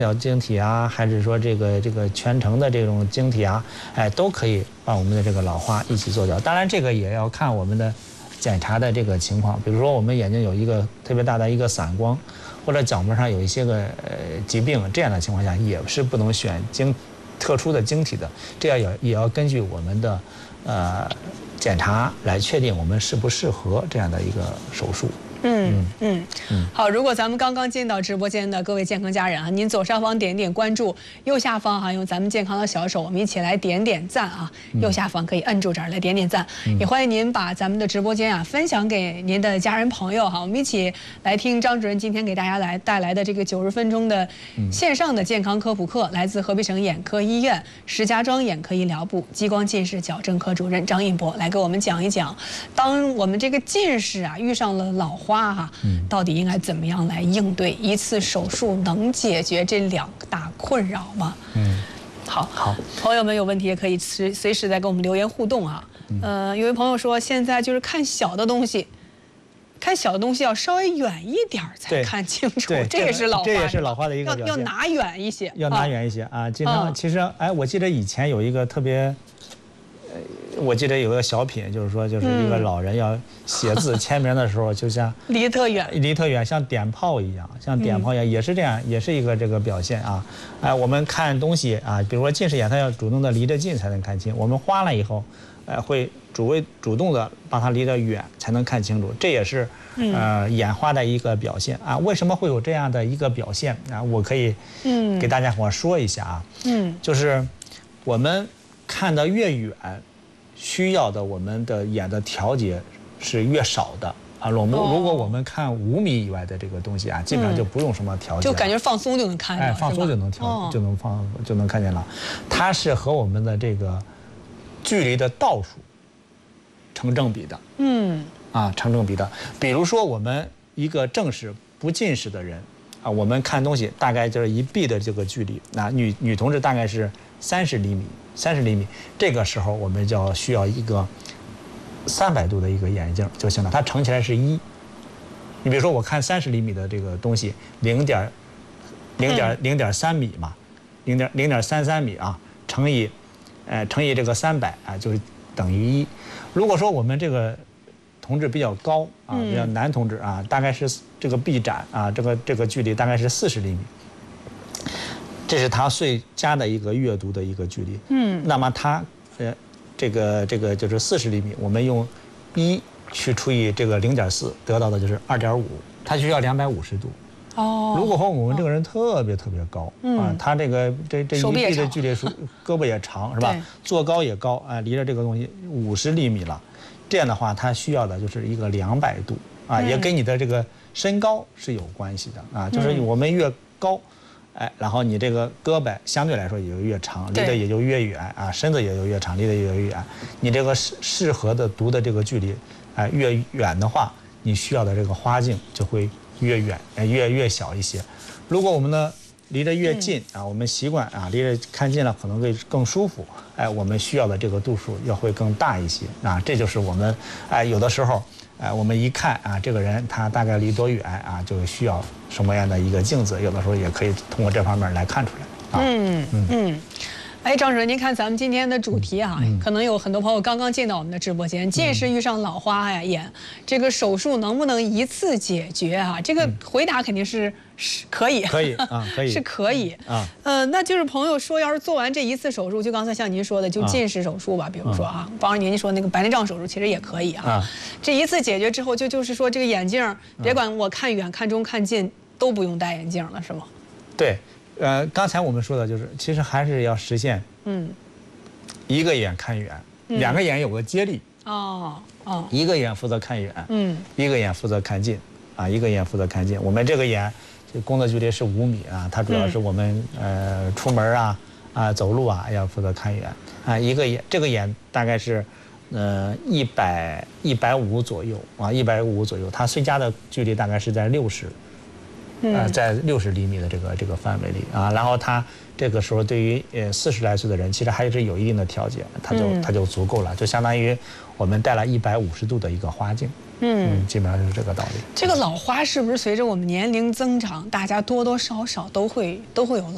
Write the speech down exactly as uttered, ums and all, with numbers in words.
小晶体啊，还是说这个这个全程的这种晶体啊，哎，都可以把我们的这个老花一起做掉。当然，这个也要看我们的检查的这个情况。比如说，我们眼睛有一个特别大的一个散光，或者角膜上有一些个呃疾病，这样的情况下也是不能选晶特殊的晶体的。这样也也要根据我们的呃检查来确定我们适不适合这样的一个手术。 嗯嗯嗯，好。如果咱们刚刚进到直播间的各位健康家人啊，您左上方点点关注，右下方哈用咱们健康的小手，我们一起来点点赞啊。右下方可以摁住这儿来点点赞，也欢迎您把咱们的直播间啊分享给您的家人朋友哈。我们一起来听张主任今天给大家来带来的这个九十分钟的线上的健康科普课，来自河北省眼科医院石家庄眼科医疗部激光近视矫正科主任张印博来给我们讲一讲，当我们这个近视啊遇上了老花。花哈，到底应该怎么样来应对？一次手术能解决这两大困扰吗？嗯，好，好，朋友们有问题也可以随随时在跟我们留言互动啊。呃，有位朋友说，现在就是看小的东西，看小的东西要稍微远一点才看清楚，这也是老花， 这也是老花的一个表现。 要要拿远一些， 要拿远一些啊。经常其实，哎，我记得以前有一个特别。我记得有个小品，就是说，就是一个老人要写字签名的时候，就像离特远， 离特远，像点炮一样，像点炮一样，也是这样，也是一个这个表现啊。哎，我们看东西啊，比如说近视眼，它要主动的离得近才能看清。我们花了以后，哎，会主为主动的把它离得远才能看清楚，这也是呃眼花的一个表现啊。为什么会有这样的一个表现啊？我可以嗯给大家伙说一下啊，嗯，就是我们看得越远。需要的我们的眼的调节是越少的啊。我们如果我们看五米以外的这个东西啊，基本上就不用什么调节， 就感觉放松就能看见， 哎，放松就能调，就能放就能看见了。它是和我们的这个距离的倒数成正比的，嗯，啊，成正比的。比如说我们一个正视不近视的人啊，我们看东西大概就是一臂的这个距离，那女女同志大概是三十厘米。三十厘米，这个时候我们就要需要一个三百度的一个眼镜就行了，它乘起来是一。你比如说，我看三十厘米的这个东西，零点零点零点三米嘛，零点零点三三米啊，乘以，呃，乘以这个三百啊，就是等于一。如果说我们这个同志比较高啊，比较男同志啊，大概是这个臂展啊，这个这个距离大概是四十厘米。这是它最佳的一个阅读的一个距离，嗯，那么它，呃，这个这个就是四十厘米，我们用一去除以这个零点四，得到的就是二点五，它需要两百五十度。哦，如果说我们这个人特别特别高，嗯，啊，他这个这这一臂的距离，胳膊也长，是吧？坐高也高，啊，离着这个东西五十厘米了，这样的话，它需要的就是一个两百度，啊，也跟你的这个身高是有关系的，啊，就是我们越高。哎，然后你这个胳膊相对来说也就越长，离得也就越远啊，身子也就越长，离得也就越远。你这个适适合的读的这个距离，哎，越远的话，你需要的这个花镜就会越远，哎，越越小一些。如果我们呢离得越近啊，我们习惯啊离着看近了可能会更舒服，哎，我们需要的这个度数要会更大一些啊。这就是我们哎有的时候。哎，我们一看啊，这个人他大概离多远啊，就需要什么样的一个镜子，有的时候也可以通过这方面来看出来。啊、嗯嗯嗯。 哎，张主任，您看咱们今天的主题啊，嗯、可能有很多朋友刚刚进到我们的直播间，近视遇上老花呀眼，这个手术能不能一次解决啊？这个回答肯定是是可以， 可以啊，可以是可以啊。呃，那就是朋友说，要是做完这一次手术，就刚才像您说的，就近视手术吧，比如说啊，帮着您说那个白内障手术，其实也可以啊。这一次解决之后，就就是说这个眼镜，别管我看远、看中、看近，都不用戴眼镜了，是吗？ 对。呃，刚才我们说的就是，其实还是要实现，嗯，一个眼看远，嗯、两个眼有个接力，哦哦，一个眼负责看远，嗯，一个眼负责看近，啊，一个眼负责看近。我们这个眼，这工作距离是五米啊，它主要是我们、嗯、呃出门啊啊走路啊要负责看远啊，一个眼这个眼大概是，呃一百一百五左右啊，一百五左右，它最佳的距离大概是在六十。呃，在六十厘米的这个这个范围里啊，然后它这个时候对于呃四十来岁的人，其实还是有一定的调节，它就它就足够了，就相当于我们戴了一百五十度的一个花镜，嗯，基本上就是这个道理。 这个老花是不是随着我们年龄增长，大家多多少少都会都会有老？